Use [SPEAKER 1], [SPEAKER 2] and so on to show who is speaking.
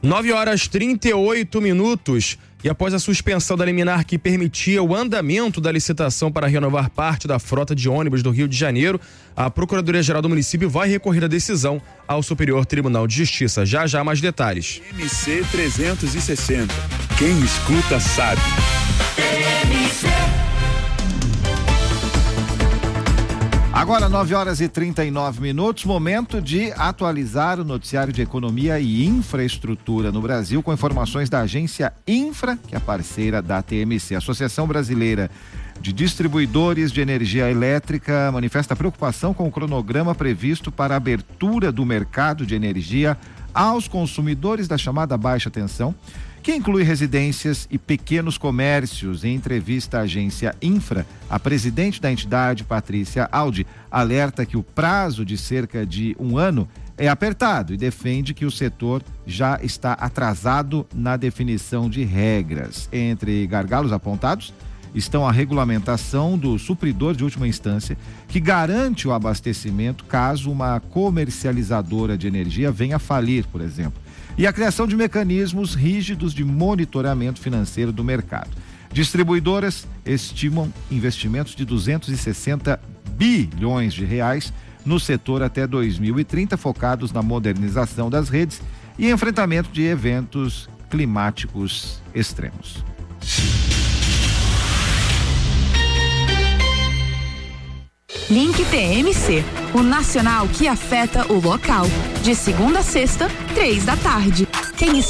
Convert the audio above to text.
[SPEAKER 1] 9h38. E após a suspensão da liminar que permitia o andamento da licitação para renovar parte da frota de ônibus do Rio de Janeiro, a Procuradoria-Geral do município vai recorrer a decisão ao Superior Tribunal de Justiça. Já mais detalhes.
[SPEAKER 2] MC 360. Quem escuta sabe.
[SPEAKER 3] Agora 9h39, momento de atualizar o noticiário de economia e infraestrutura no Brasil com informações da agência Infra, que é parceira da TMC. A Associação Brasileira de Distribuidores de Energia Elétrica manifesta preocupação com o cronograma previsto para a abertura do mercado de energia aos consumidores da chamada baixa tensão, que inclui residências e pequenos comércios. Em entrevista à agência Infra, a presidente da entidade, Patrícia Aldi, alerta que o prazo de cerca de um ano é apertado e defende que o setor já está atrasado na definição de regras. Entre gargalos apontados estão a regulamentação do supridor de última instância, que garante o abastecimento caso uma comercializadora de energia venha a falir, por exemplo, e a criação de mecanismos rígidos de monitoramento financeiro do mercado. Distribuidoras estimam investimentos de 260 bilhões de reais no setor até 2030, focados na modernização das redes e enfrentamento de eventos climáticos extremos.
[SPEAKER 4] Link TMC, o nacional que afeta o local. De segunda a sexta, 3 da tarde. Quem